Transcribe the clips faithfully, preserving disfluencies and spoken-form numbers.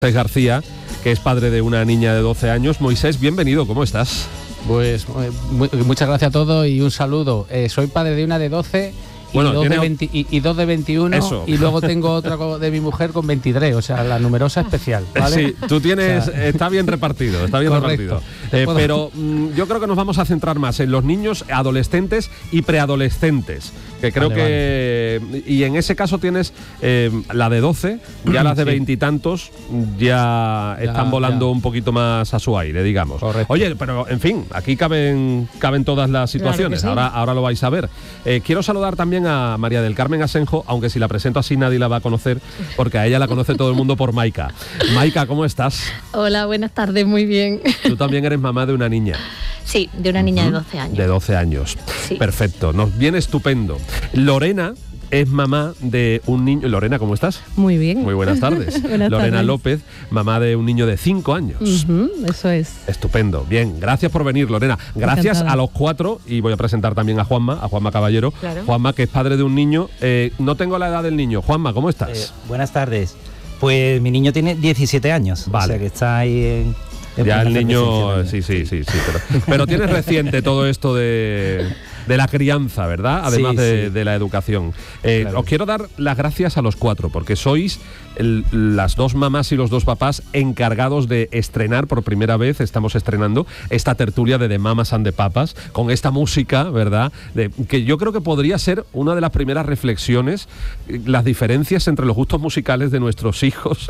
Moisés García, que es padre de una niña de doce años. Moisés, bienvenido, ¿cómo estás? Pues muy, muchas gracias a todos y un saludo. Eh, soy padre de una de doce y, bueno, dos, de veinte, y, y dos de veintiuno. Eso. Y luego tengo otra de mi mujer con veintitrés, o sea, la numerosa especial, ¿vale? Sí, tú tienes, o sea, está bien repartido, está bien correcto. repartido. Eh, pero mmm, yo creo que nos vamos a centrar más en los niños, adolescentes y preadolescentes, que creo vale, que... Vale. Y en ese caso tienes eh, la de doce, ya las de veintitantos ya, ya están volando ya. un poquito más a su aire, digamos. Correcto. Oye, pero en fin, aquí caben, caben todas las situaciones, claro que sí. ahora, ahora lo vais a ver. Eh, quiero saludar también a María del Carmen Asenjo, aunque si la presento así nadie la va a conocer, porque a ella la conoce todo el mundo por Maika. Maika, ¿cómo estás? Hola, buenas tardes, muy bien. Tú también eres mamá de una niña. Sí, de una niña uh-huh. de doce años. De doce años. Sí. Perfecto, nos viene estupendo. Lorena es mamá de un niño... Lorena, ¿cómo estás? Muy bien. Muy buenas tardes. buenas Lorena tardes. López, mamá de un niño de cinco años. Uh-huh, eso es. Estupendo. Bien, gracias por venir, Lorena. Gracias Encantada. a los cuatro, y voy a presentar también a Juanma, a Juanma Caballero. Claro. Juanma, que es padre de un niño. Eh, no tengo la edad del niño. Juanma, ¿cómo estás? Eh, buenas tardes. Pues mi niño tiene diecisiete años. Vale. O sea que está ahí en... Ya el niño, sí, sí, sí, sí, pero, pero tienes reciente todo esto de, de la crianza, ¿verdad? Además sí, de, sí. de la educación. Eh, claro. Os quiero dar las gracias a los cuatro, porque sois el, las dos mamás y los dos papás encargados de estrenar por primera vez, estamos estrenando esta tertulia de The Mamas and the Papas, con esta música, ¿verdad? De, que yo creo que podría ser una de las primeras reflexiones, las diferencias entre los gustos musicales de nuestros hijos.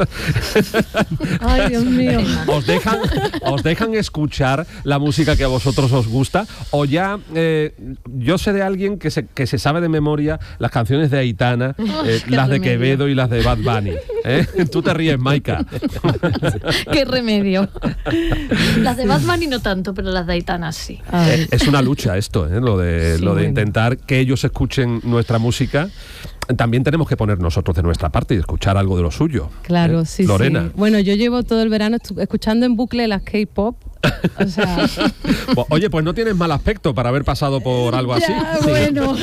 Ay, Dios mío. Os dejan... ¿Os dejan escuchar la música que a vosotros os gusta? O ya, eh, yo sé de alguien que se, que se sabe de memoria las canciones de Aitana, oh, eh, las de Quevedo y las de Bad Bunny. ¿Eh? Tú te ríes, Maika. Qué remedio. Las de Bad Bunny no tanto, pero las de Aitana sí. Eh, es una lucha esto, ¿eh? lo de, sí, lo de bueno. intentar que ellos escuchen nuestra música. También tenemos que poner nosotros de nuestra parte y escuchar algo de lo suyo. Claro, ¿eh? sí, Lorena. sí. Bueno, yo llevo todo el verano escuchando en bucle las K-pop. O sea... pues, oye, pues no tienes mal aspecto para haber pasado por algo así. Ya, bueno.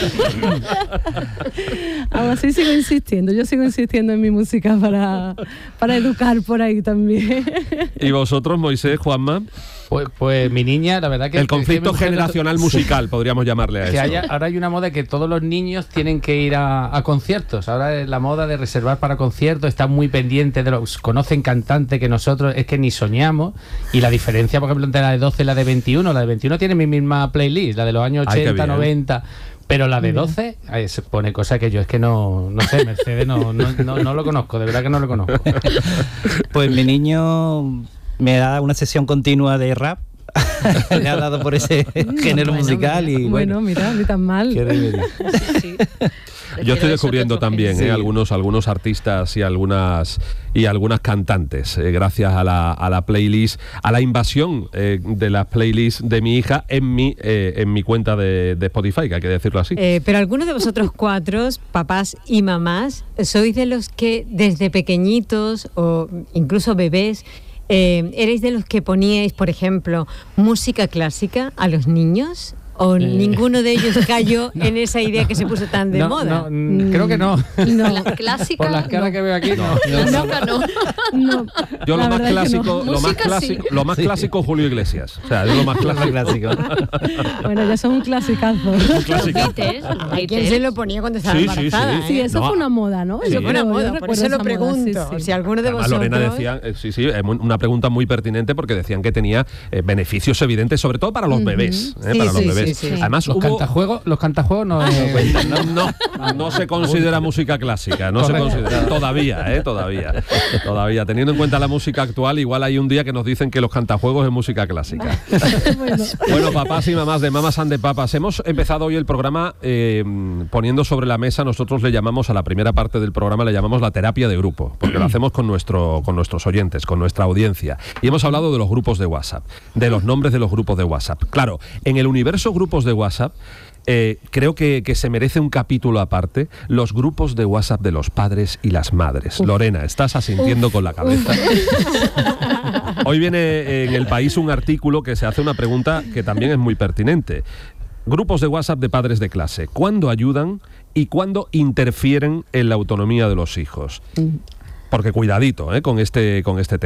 Aún así sigo insistiendo. Yo sigo insistiendo en mi música para, para educar por ahí también. ¿Y vosotros, Moisés, Juanma? Pues, pues mi niña, la verdad que... El conflicto que generacional musical, sí. podríamos llamarle a que eso. Haya, ahora hay una moda que todos los niños tienen que ir a, a conciertos. Ahora la moda de reservar para conciertos está muy pendiente de los... Conocen cantantes que nosotros es que ni soñamos. Y la diferencia, por ejemplo, entre la de doce y la de veintiuno. La de veintiuno tiene mi misma playlist, la de los años ochenta, Ay, noventa... Pero la de doce ahí se pone cosas que yo es que no, no sé, Mercedes no, no, no, no lo conozco, de verdad que no lo conozco. Pues mi niño me da una sesión continua de rap. Le ha dado por ese género bueno, musical mira, y bueno, bueno, mira, ni tan mal. Sí, sí. Yo estoy descubriendo también sí. eh, algunos, algunos artistas y algunas y algunas cantantes, eh, gracias a la, a la playlist, a la invasión eh, de las playlists de mi hija en mi, eh, en mi cuenta de, de Spotify, que hay que decirlo así. Eh, pero algunos de vosotros cuatro, papás y mamás, sois de los que desde pequeñitos o incluso bebés, Eh, ¿erais de los que poníais, por ejemplo, música clásica a los niños? ¿O eh. ninguno de ellos cayó no. en esa idea que se puso tan de no, moda? No, creo que no. no. La clásica, por las caras no. que veo aquí, no. no. no, no. no. Yo lo más clásico, no. lo más clásico, sí. lo más clásico, Julio Iglesias. O sea, es lo más clásico. Bueno, ya son un clasicazo. Un clasicazo. ¿Quién se lo ponía cuando estaba sí, embarazada? Sí, sí. sí eso no. fue una moda, ¿no? Eso sí. fue una moda, por eso lo pregunto. Moda, sí, sí. Si alguno de Además, vosotros... Lorena decía, eh, sí, sí, una pregunta muy pertinente porque decían que tenía eh, beneficios evidentes, sobre todo para los bebés. Uh-huh. eh, sí, para sí, los bebés. Sí, sí. Además, los hubo... cantajuegos, los cantajuegos no, ah, no, no, no se considera música clásica, no Correcto. se considera todavía, eh, todavía, todavía. Teniendo en cuenta la música actual, igual hay un día que nos dicen que los cantajuegos es música clásica. bueno. bueno, papás y mamás de Mamas and the Papas, hemos empezado hoy el programa eh, poniendo sobre la mesa, nosotros le llamamos a la primera parte del programa, le llamamos la terapia de grupo, porque lo hacemos con nuestro, con nuestros oyentes, con nuestra audiencia. Y hemos hablado de los grupos de WhatsApp, de los nombres de los grupos de WhatsApp. Claro, en el universo grupos de WhatsApp, Eh, creo que, que se merece un capítulo aparte, los grupos de WhatsApp de los padres y las madres. Uf. Lorena, estás asintiendo Uf. con la cabeza. Uf. Hoy viene en El País un artículo que se hace una pregunta que también es muy pertinente. Grupos de WhatsApp de padres de clase, ¿cuándo ayudan y cuándo interfieren en la autonomía de los hijos? porque cuidadito, ¿eh? con este con este tema.